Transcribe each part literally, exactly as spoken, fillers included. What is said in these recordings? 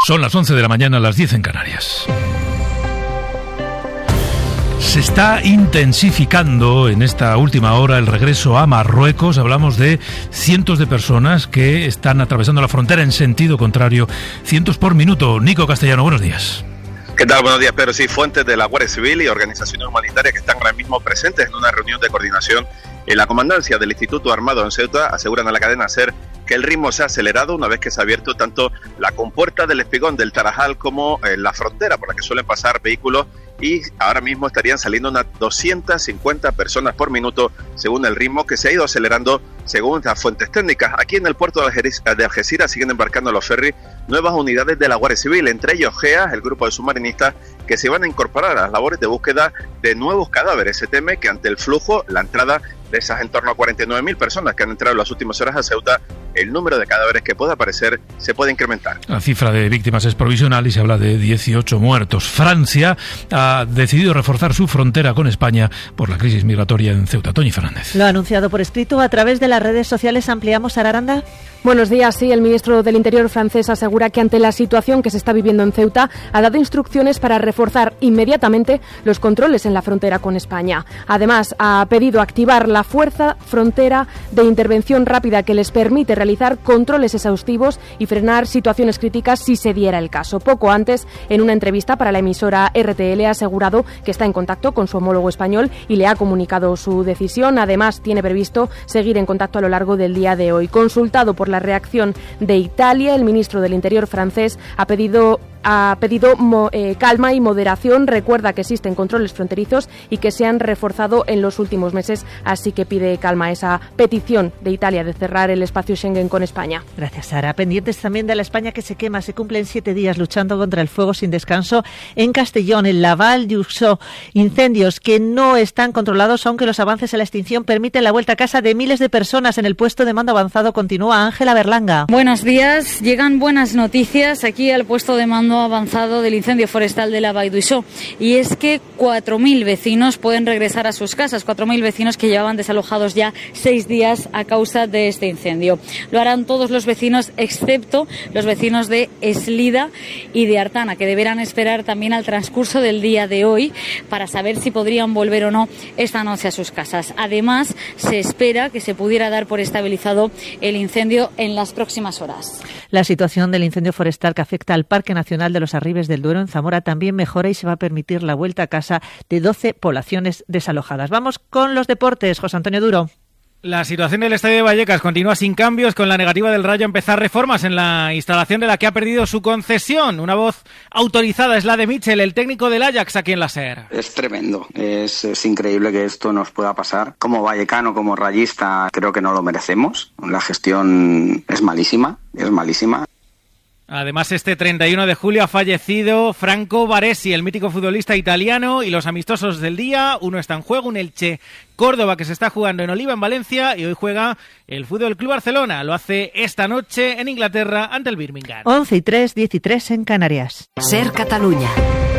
Son las once de la mañana, las diez en Canarias. Se está intensificando en esta última hora el regreso a Marruecos. Hablamos de cientos de personas que están atravesando la frontera en sentido contrario, cientos por minuto. Nico Castellano, buenos días. ¿Qué tal? Buenos días, Pedro. Sí, fuentes de la Guardia Civil y organizaciones humanitarias que están ahora mismo presentes en una reunión de coordinación en la comandancia del Instituto Armado en Ceuta aseguran a la cadena SER que el ritmo se ha acelerado una vez que se ha abierto tanto la compuerta del espigón del Tarajal como eh, la frontera por la que suelen pasar vehículos, y ahora mismo estarían saliendo unas doscientas cincuenta personas por minuto según el ritmo que se ha ido acelerando según las fuentes técnicas. Aquí en el puerto de Algeciras siguen embarcando los ferries nuevas unidades de la Guardia Civil, entre ellos GEA, el grupo de submarinistas que se van a incorporar a las labores de búsqueda de nuevos cadáveres. Se teme que ante el flujo, la entrada de esas en torno a cuarenta y nueve mil personas que han entrado en las últimas horas a Ceuta, el número de cadáveres que pueda aparecer se puede incrementar. La cifra de víctimas es provisional y se habla de dieciocho muertos. Francia ha decidido reforzar su frontera con España por la crisis migratoria en Ceuta. Toñi Fernández. Lo ha anunciado por escrito a través de las redes sociales. Ampliamos, Araranda. Buenos días. Sí, el ministro del Interior francés asegura que ante la situación que se está viviendo en Ceuta ha dado instrucciones para reforzar inmediatamente los controles en la frontera con España. Además, ha pedido activar la fuerza frontera de intervención rápida que les permite realizar controles exhaustivos y frenar situaciones críticas si se diera el caso. Poco antes, en una entrevista para la emisora R T L, ha asegurado que está en contacto con su homólogo español y le ha comunicado su decisión. Además, tiene previsto seguir en contacto a lo largo del día de hoy. Consultado por la reacción de Italia, el ministro del Interior francés ha pedido ha pedido mo, eh, calma y moderación. Recuerda que existen controles fronterizos y que se han reforzado en los últimos meses, así que pide calma a esa petición de Italia de cerrar el espacio Schengen con España. Gracias, Sara. Pendientes también de la España que se quema. Se cumplen siete días luchando contra el fuego sin descanso en Castellón, en la Val d'Uixó. Incendios que no están controlados, aunque los avances en la extinción permiten la vuelta a casa de miles de personas. En el puesto de mando avanzado continúa Ángela Berlanga. Buenos días. Llegan buenas noticias aquí al puesto de mando avanzado del incendio forestal de la Val d'Uixó, y es que cuatro mil vecinos pueden regresar a sus casas, cuatro mil vecinos que llevaban desalojados ya seis días a causa de este incendio. Lo harán todos los vecinos excepto los vecinos de Eslida y de Artana, que deberán esperar también al transcurso del día de hoy para saber si podrían volver o no esta noche a sus casas. Además, se espera que se pudiera dar por estabilizado el incendio en las próximas horas. La situación del incendio forestal que afecta al Parque Nacional de los Arribes del Duero en Zamora también mejora y se va a permitir la vuelta a casa de doce poblaciones desalojadas. Vamos con los deportes. José Antonio Duro. La situación del Estadio de Vallecas continúa sin cambios, con la negativa del Rayo a empezar reformas en la instalación de la que ha perdido su concesión. Una voz autorizada es la de Michel, el técnico del Ajax aquí en la SER. Es tremendo, es, es increíble que esto nos pueda pasar. Como vallecano, como rayista, creo que no lo merecemos. La gestión es malísima, es malísima. Además, este treinta y uno de julio ha fallecido Franco Baresi, el mítico futbolista italiano, y los amistosos del día. Uno está en juego, un Elche Córdoba que se está jugando en Oliva, en Valencia, y hoy juega el Fútbol Club Barcelona. Lo hace esta noche en Inglaterra ante el Birmingham. once y tres, diez y tres en Canarias. SER Catalunya.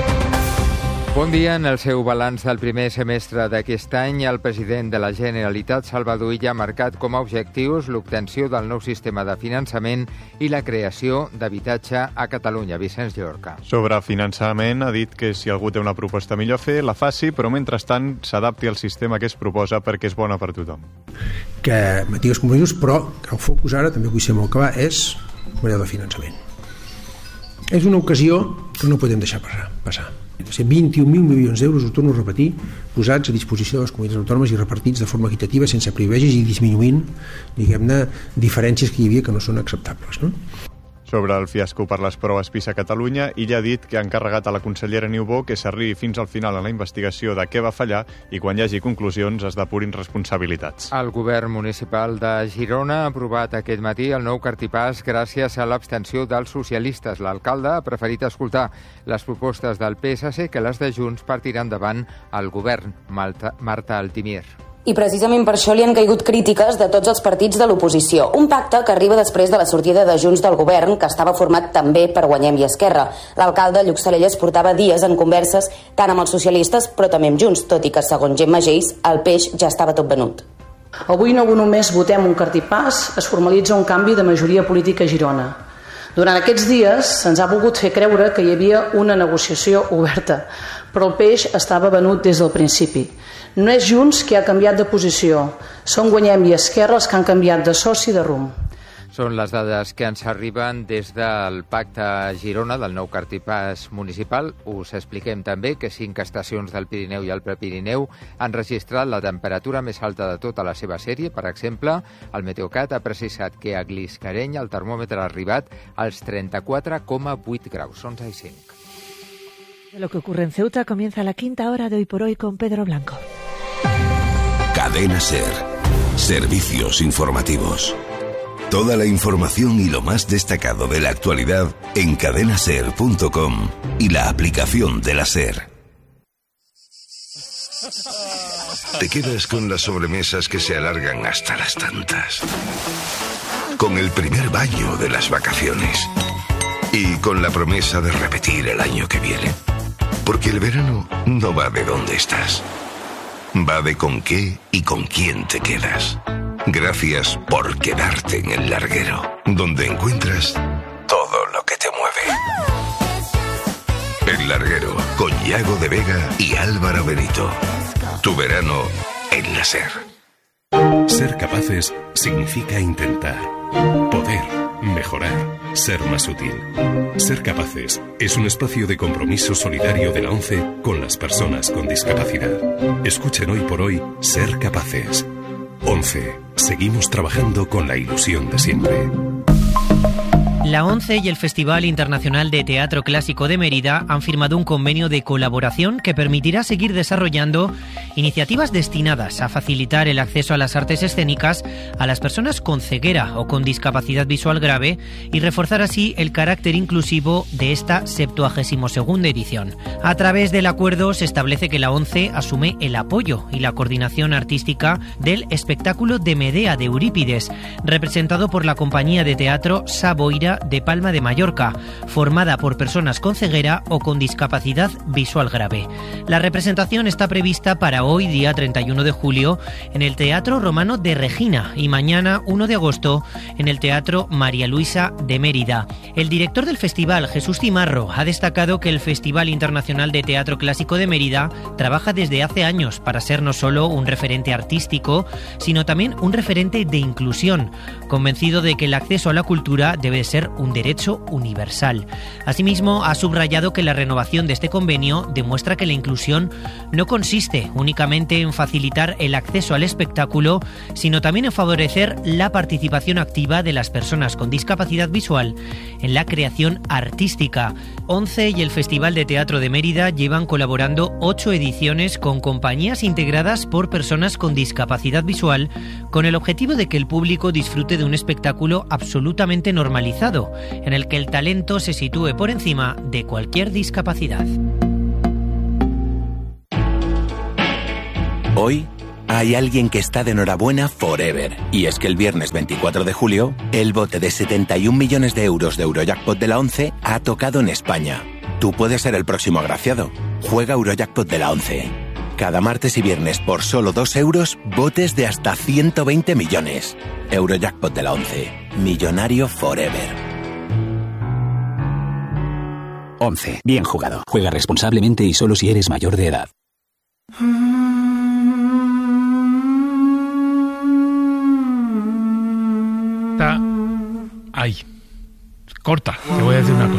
Bon dia. En el seu balanç del primer semestre d'aquest any, el president de la Generalitat, Salvador Illa, ha marcat com a objectius l'obtenció del nou sistema de finançament i la creació d'habitatge a Catalunya. Vicenç Llorca. Sobre finançament, ha dit que si algú té una proposta millor fer, la faci, però mentrestant s'adapti al sistema que es proposa perquè és bona per tothom. Que mantingui els compromisos, però que el focus ara, també vull ser molt clar, és el model de finançament. És una ocasió que no podem deixar passar. vint-i-un mil milions d'euros, ho torno a repetir, posats a disposició de les comunitats autònomes i repartits de forma equitativa, sense privilegis i disminuint, diguem-ne, diferències que hi havia que no són acceptables, no? Sobre el fiasco per les proves PISA a Catalunya, Illa ha dit que ha encarregat a la consellera Niubó que s'arribi fins al final en la investigació de què va fallar i quan hi hagi conclusions es depurin responsabilitats. El govern municipal de Girona ha aprovat aquest matí el nou cartipàs gràcies a l'abstenció dels socialistes. L'alcalde ha preferit escoltar les propostes del P S C que les de Junts per tirar endavant el govern. Marta, Marta Altimier. I precisament per això li han caigut crítiques de tots els partits de l'oposició. Un pacte que arriba després de la sortida de Junts del govern, que estava format també per Guanyem i Esquerra. L'alcalde Lluc Salelles portava dies en converses tant amb els socialistes, però també amb Junts, tot i que, segons Gemma Geis, el peix ja estava tot venut. Avui no només votem un cartipàs, es formalitza un canvi de majoria política a Girona. Durant aquests dies se'ns ha volgut fer creure que hi havia una negociació oberta, però el peix estava venut des del principi. No és Junts qui ha canviat de posició, són Guanyem i Esquerra els que han canviat de soci de rumb. Són les dades que ens arriben des del Pacte Girona, del nou cartipàs municipal. Us expliquem també que cinc estacions del Pirineu i el Prepirineu han registrat la temperatura més alta de tota la seva sèrie. Per exemple, el Meteocat ha precisat que a Gliscareny el termòmetre ha arribat als trenta-quatre coma vuit graus, onze i cinc. De lo que ocurre en Ceuta comienza la quinta hora de Hoy por Hoy con Pedro Blanco. Cadena SER. Servicios informativos. Toda la información y lo más destacado de la actualidad en cadena ser punto com y la aplicación de la SER. Te quedas con las sobremesas que se alargan hasta las tantas. Con el primer baño de las vacaciones. Y con la promesa de repetir el año que viene. Porque el verano no va de dónde estás. Va de con qué y con quién te quedas. Gracias por quedarte en el larguero, donde encuentras todo lo que te mueve. El larguero, con Yago de Vega y Álvaro Benito. Tu verano en la SER. Ser capaces significa intentar, poder, mejorar, ser más útil. Ser capaces es un espacio de compromiso solidario de la ONCE con las personas con discapacidad. Escuchen hoy por hoy Ser Capaces. ONCE. Seguimos trabajando con la ilusión de siempre. La ONCE y el Festival Internacional de Teatro Clásico de Mérida han firmado un convenio de colaboración que permitirá seguir desarrollando iniciativas destinadas a facilitar el acceso a las artes escénicas a las personas con ceguera o con discapacidad visual grave y reforzar así el carácter inclusivo de esta septuagésimo segunda edición. A través del acuerdo se establece que la ONCE asume el apoyo y la coordinación artística del espectáculo de Medea de Eurípides, representado por la compañía de teatro Saboira de Palma de Mallorca, formada por personas con ceguera o con discapacidad visual grave. La representación está prevista para hoy, día treinta y uno de julio, en el Teatro Romano de Regina y mañana, uno de agosto, en el Teatro María Luisa de Mérida. El director del festival, Jesús Cimarro, ha destacado que el Festival Internacional de Teatro Clásico de Mérida trabaja desde hace años para ser no solo un referente artístico, sino también un referente de inclusión, convencido de que el acceso a la cultura debe ser un derecho universal. Asimismo, ha subrayado que la renovación de este convenio demuestra que la inclusión no consiste únicamente en facilitar el acceso al espectáculo, sino también en favorecer la participación activa de las personas con discapacidad visual en la creación artística. ONCE y el Festival de Teatro de Mérida llevan colaborando ocho ediciones con compañías integradas por personas con discapacidad visual, con el objetivo de que el público disfrute de un espectáculo absolutamente normalizado, en el que el talento se sitúe por encima de cualquier discapacidad. Hoy hay alguien que está de enhorabuena forever. Y es que el viernes veinticuatro de julio, el bote de setenta y un millones de euros de Eurojackpot de la ONCE ha tocado en España. Tú puedes ser el próximo agraciado. Juega Eurojackpot de la ONCE. Cada martes y viernes por solo dos euros, botes de hasta ciento veinte millones. Eurojackpot de la ONCE. Millonario forever. ONCE. Bien jugado. Juega responsablemente y solo si eres mayor de edad. Está ahí. Corta. Te voy a decir una cosa.